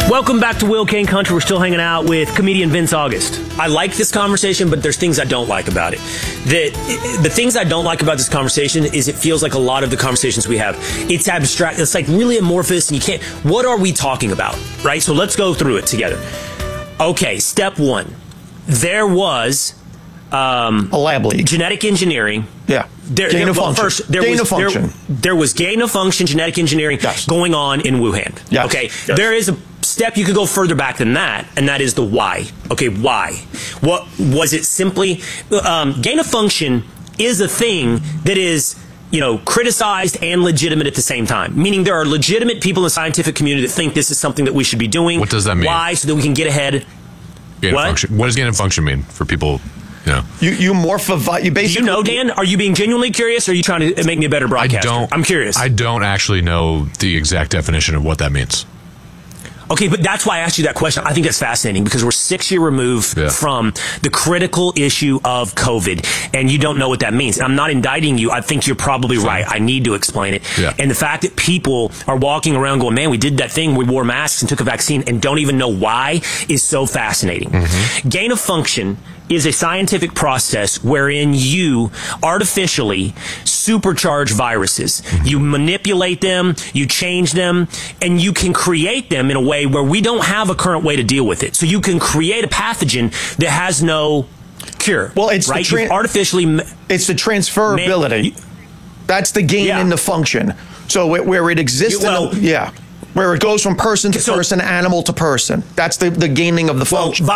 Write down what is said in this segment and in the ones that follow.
Welcome back to Will Kane Country. We're still hanging out with comedian Vince August. I like this conversation, but there's things I don't like about it. The things I don't like about this conversation is it feels like a lot of the conversations we have. It's abstract. It's like really amorphous, and you can't. What are we talking about, right? So let's go through it together. Okay, step one. There was a lab leak. Genetic engineering. Yeah. Gain of function. First, there was gain of function, genetic engineering going on in Wuhan. Yes. Okay. Yes. There is a step you could go further back than that, and that is the why. Okay, why? What was it? Simply gain of function is a thing that is, criticized and legitimate at the same time. Meaning there are legitimate people in the scientific community that think this is something that we should be doing. What does that mean? Why? So that we can get ahead. Gain of function. What does gain of function mean for people? You morph you basically. Dan? Are you being genuinely curious, or are you trying to make me a better broadcaster? I'm curious. I don't actually know the exact definition of what that means. Okay, but that's why I asked you that question. I think that's fascinating because we're 6 years removed from the critical issue of COVID, and you don't know what that means. And I'm not indicting you. I think you're probably right. I need to explain it. Yeah. And the fact that people are walking around going, man, we did that thing. We wore masks and took a vaccine and don't even know why is so fascinating. Mm-hmm. Gain of function is a scientific process wherein you artificially supercharge viruses. Mm-hmm. You manipulate them, you change them, and you can create them in a way where we don't have a current way to deal with it. So you can create a pathogen that has no cure. Well, it's right? artificially. It's the transferability. That's the gain in the function. So where it exists, where it goes from person to person, animal to person. That's the gaining of the function.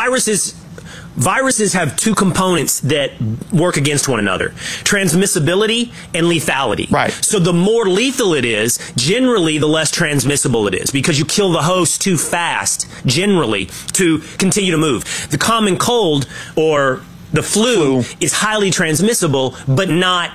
Viruses have two components that work against one another: transmissibility and lethality. Right. So the more lethal it is, generally the less transmissible it is, because you kill the host too fast, generally, to continue to move. The common cold or the flu is highly transmissible, but not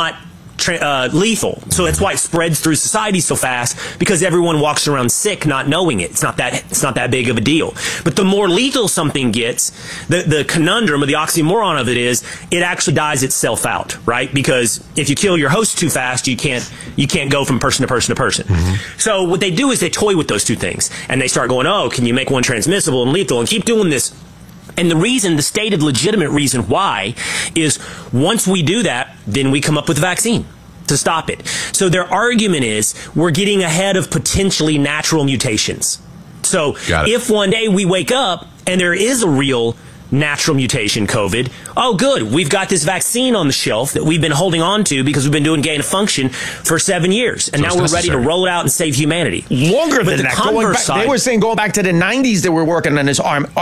lethal. So that's why it spreads through society so fast, because everyone walks around sick not knowing it. It's not that big of a deal. But the more lethal something gets, the conundrum or the oxymoron of it is it actually dies itself out, right? Because if you kill your host too fast, you can't go from person to person to person. Mm-hmm. So what they do is they toy with those two things, and they start going, oh, can you make one transmissible and lethal, and keep doing this. And the stated legitimate reason why is once we do that, then we come up with a vaccine to stop it. So their argument is we're getting ahead of potentially natural mutations. So if one day we wake up and there is a real natural mutation, COVID, oh good, we've got this vaccine on the shelf that we've been holding on to because we've been doing gain of function for 7 years. And now we're ready to roll it out and save humanity. Longer than that. They were saying going back to the 90s they were working on this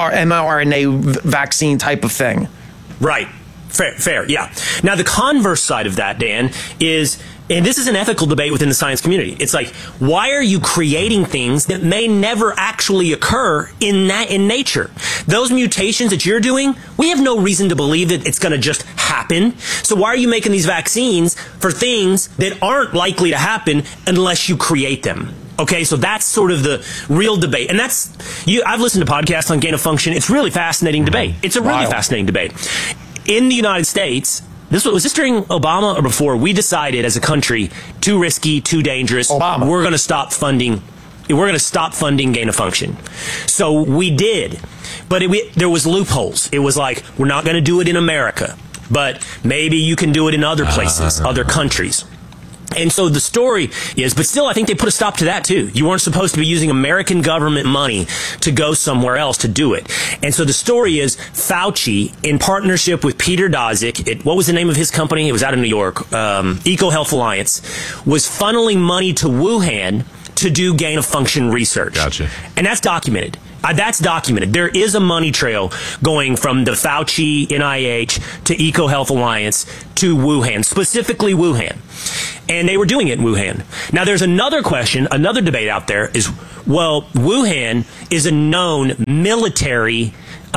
mRNA vaccine type of thing. Right. Fair, yeah. Now, the converse side of that, Dan, is, and this is an ethical debate within the science community, it's like, why are you creating things that may never actually occur in nature? Those mutations that you're doing, we have no reason to believe that it's going to just happen. So why are you making these vaccines for things that aren't likely to happen unless you create them? Okay, so that's sort of the real debate. And I've listened to podcasts on gain of function. It's really fascinating debate. It's a really fascinating debate. In the United States, was this during Obama or before? We decided as a country, too risky, too dangerous. Obama. We're going to stop funding. We're going to stop funding gain of function. So we did, but there was loopholes. It was like, we're not going to do it in America, but maybe you can do it in other places, other countries. And so the story is, but still, I think they put a stop to that too. You weren't supposed to be using American government money to go somewhere else to do it. And so the story is Fauci, in partnership with Peter Daszak, what was the name of his company? It was out of New York, EcoHealth Alliance, was funneling money to Wuhan to do gain of function research. Gotcha. And that's documented. That's documented. There is a money trail going from the Fauci, NIH, to EcoHealth Alliance to Wuhan, specifically Wuhan. And they were doing it in Wuhan. Now, there's another question, another debate out there is, well, Wuhan is a known military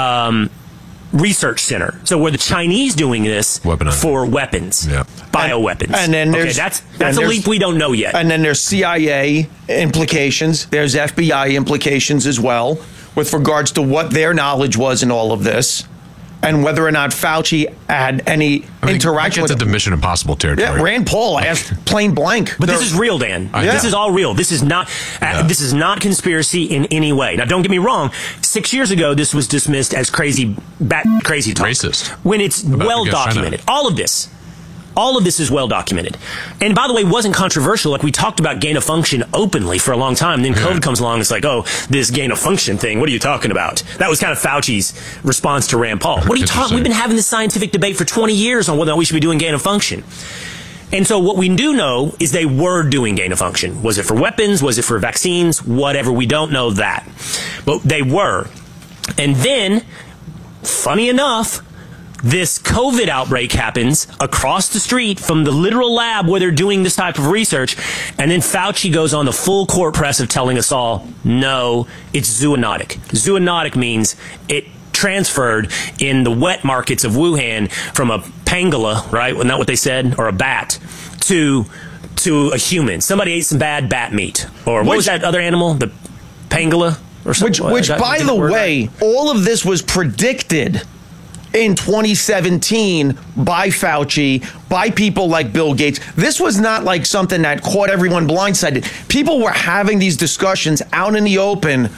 research center. So were the Chinese doing this for weapons, bioweapons? And then that's a leap we don't know yet. And then there's CIA implications. There's FBI implications as well with regards to what their knowledge was in all of this. and whether or not Fauci had any interaction with it. The Mission Impossible territory. Yeah, Rand Paul asked plain blank. But this is real, Dan. This is all real. This is not conspiracy in any way. Now, don't get me wrong. 6 years ago, this was dismissed as crazy talk. Racist. When it's well documented. All of this is well documented. And by the way, it wasn't controversial. Like, we talked about gain of function openly for a long time. Then COVID comes along. It's like, oh, this gain of function thing. What are you talking about? That was kind of Fauci's response to Rand Paul. What are you talking? We've been having this scientific debate for 20 years on whether or not we should be doing gain of function. And so what we do know is they were doing gain of function. Was it for weapons? Was it for vaccines? Whatever. We don't know that. But they were. And then, funny enough, this COVID outbreak happens across the street from the literal lab where they're doing this type of research. And then Fauci goes on the full court press of telling us all, no, it's zoonotic. Zoonotic means it transferred in the wet markets of Wuhan from a pangolin, right? Wasn't that what they said? Or a bat to a human. Somebody ate some bad bat meat. Or what was that other animal? The pangolin? Or something? Which by the way, all of this was predicted in 2017 by Fauci, by people like Bill Gates. This was not like something that caught everyone blindsided. People were having these discussions out in the open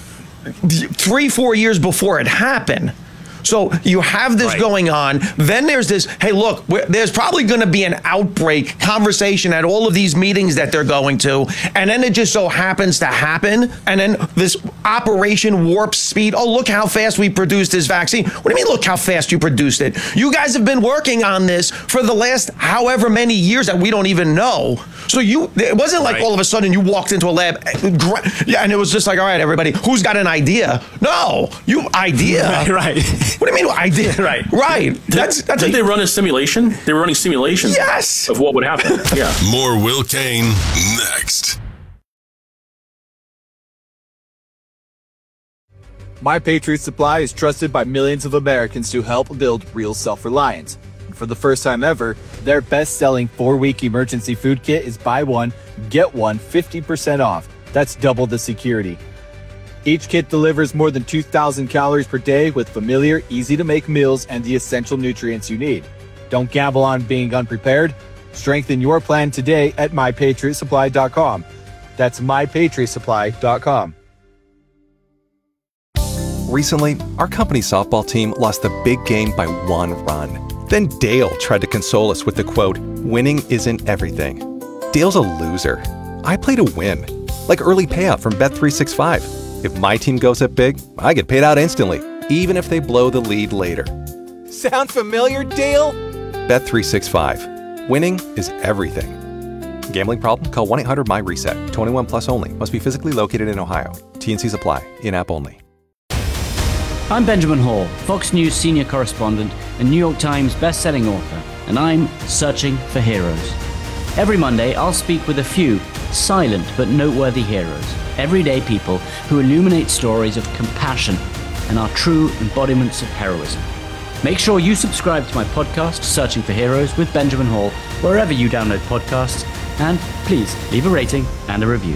3-4 years before it happened. So you have this going on. Then there's this, hey, look, there's probably going to be an outbreak conversation at all of these meetings that they're going to. And then it just so happens to happen. And then this Operation Warp Speed. Oh, look how fast we produced this vaccine. What do you mean, look how fast you produced it? You guys have been working on this for the last however many years that we don't even know. So it wasn't like all of a sudden you walked into a lab and it was just like, all right, everybody, who's got an idea? No, idea. Right. What do you mean idea? Right. Did they run a simulation? They were running simulations. Yes. Of what would happen. Yeah. More Will Cain next. My Patriot Supply is trusted by millions of Americans to help build real self-reliance. And for the first time ever, their best-selling 4-week emergency food kit is buy one, get one 50% off. That's double the security. Each kit delivers more than 2,000 calories per day with familiar, easy-to-make meals and the essential nutrients you need. Don't gamble on being unprepared. Strengthen your plan today at MyPatriotSupply.com. That's MyPatriotSupply.com. Recently, our company softball team lost the big game by 1 run. Then Dale tried to console us with the quote, "Winning isn't everything." Dale's a loser. I play to win, like early payout from Bet365. If my team goes up big, I get paid out instantly, even if they blow the lead later. Sound familiar, Dale? Bet365. Winning is everything. Gambling problem? Call 1-800-MY-RESET. 21 plus only. Must be physically located in Ohio. T&Cs apply. In-app only. I'm Benjamin Hall, Fox News senior correspondent and New York Times best-selling author, and I'm searching for heroes. Every Monday, I'll speak with a few silent but noteworthy heroes, everyday people who illuminate stories of compassion and are true embodiments of heroism. Make sure you subscribe to my podcast, Searching for Heroes with Benjamin Hall, wherever you download podcasts, and please leave a rating and a review.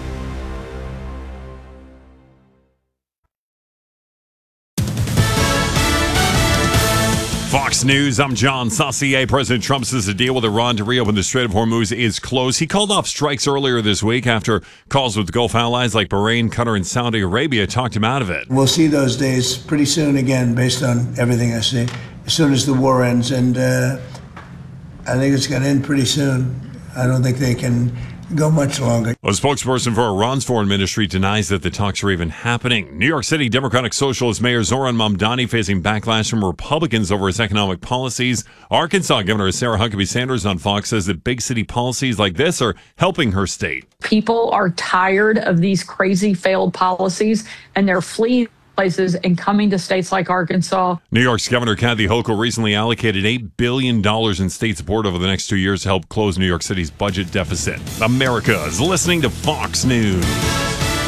Fox News, I'm John Saucier. President Trump says the deal with Iran to reopen the Strait of Hormuz is close. He called off strikes earlier this week after calls with Gulf allies like Bahrain, Qatar, and Saudi Arabia talked him out of it. We'll see those days pretty soon again, based on everything I see, as soon as the war ends. And I think it's going to end pretty soon. I don't think they can go much longer. A spokesperson for Iran's foreign ministry denies that the talks are even happening. New York City Democratic Socialist Mayor Zohran Mamdani facing backlash from Republicans over his economic policies. Arkansas Governor Sarah Huckabee Sanders on Fox says that big city policies like this are helping her state. People are tired of these crazy failed policies, and they're fleeing places and coming to states like Arkansas. New York's Governor Kathy Hochul recently allocated $8 billion in state support over the next 2 years to help close New York City's budget deficit. America is listening to Fox News.